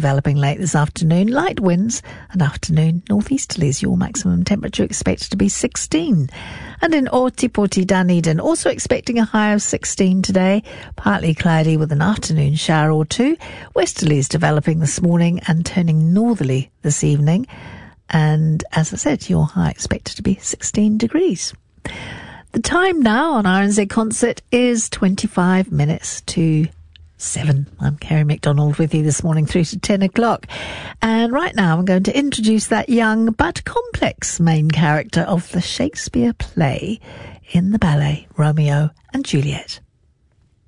developing late this afternoon. Light winds and afternoon northeasterlies. Your maximum temperature expected to be 16. And in Otipoti, Dunedin, also expecting a high of 16 today. Partly cloudy with an afternoon shower or two. Westerlies developing this morning and turning northerly this evening. And as I said, your high expected to be 16 degrees. The time now on RNZ Concert is 25 minutes to 7. I'm Kerry McDonald with you this morning through to 10 o'clock. And right now I'm going to introduce that young but complex main character of the Shakespeare play in the ballet Romeo and Juliet.